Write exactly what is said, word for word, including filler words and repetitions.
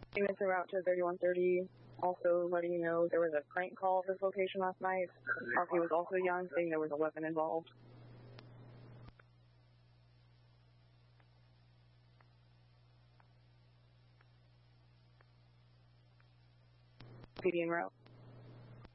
Units are out to thirty-one thirty, also letting you know there was a prank call at this location last night. R P was also young, saying there was a weapon involved. P D en route.